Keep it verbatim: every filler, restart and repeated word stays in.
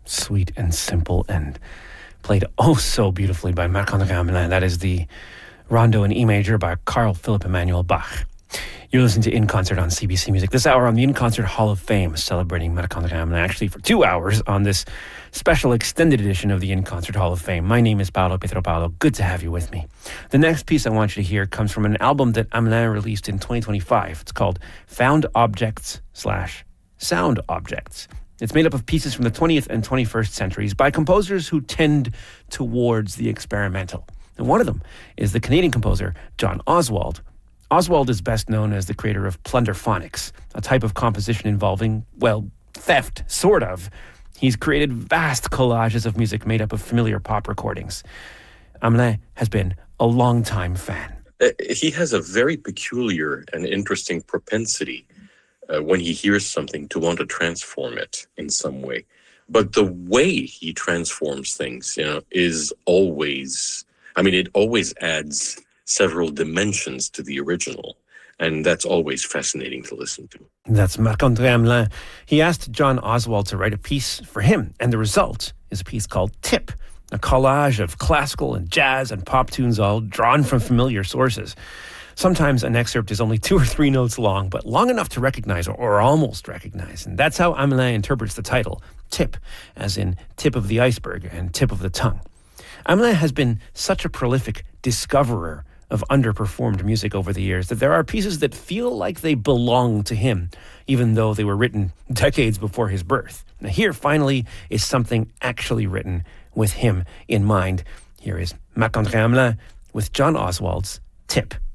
Sweet and simple and played oh so beautifully by Marc-André Hamelin. That is the Rondo in E major by Carl Philipp Emanuel Bach. You're listening to In Concert on C B C Music. This hour on the In Concert Hall of Fame, celebrating Marc-André Hamelin, actually for two hours on this special extended edition of the In Concert Hall of Fame. My name is Paolo Pietropalo. Good to have you with me. The next piece I want you to hear comes from an album that Hamelin released in twenty twenty-five. It's called Found Objects slash Sound Objects. It's made up of pieces from the twentieth and twenty-first centuries by composers who tend towards the experimental. And one of them is the Canadian composer John Oswald. Oswald is best known as the creator of plunderphonics, a type of composition involving, well, theft, sort of. He's created vast collages of music made up of familiar pop recordings. Hamelin has been a long-time fan. Uh, he has a very peculiar and interesting propensity uh, when he hears something to want to transform it in some way. But the way he transforms things, you know, is always, I mean, it always adds several dimensions to the original. And that's always fascinating to listen to. That's Marc-André Hamelin. He asked John Oswald to write a piece for him, and the result is a piece called Tip, a collage of classical and jazz and pop tunes all drawn from familiar sources. Sometimes an excerpt is only two or three notes long, but long enough to recognize or, or almost recognize. And that's how Hamelin interprets the title, Tip, as in tip of the iceberg and tip of the tongue. Hamelin has been such a prolific discoverer of underperformed music over the years that there are pieces that feel like they belong to him, even though they were written decades before his birth. Now here, finally, is something actually written with him in mind. Here is Marc-André Hamelin with John Oswald's Tip.